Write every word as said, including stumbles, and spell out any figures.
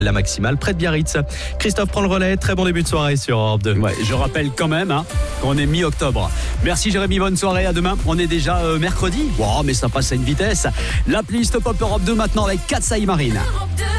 La maximale près de Biarritz. Christophe prend le relais, très bon début de soirée sur Europe deux. Ouais, je rappelle quand même hein, qu'on est mi-octobre. Merci Jérémy, bonne soirée, à demain. On est déjà euh, mercredi. Wow, mais ça passe à une vitesse. La playlist Pop Europe deux maintenant avec Katsai Marine.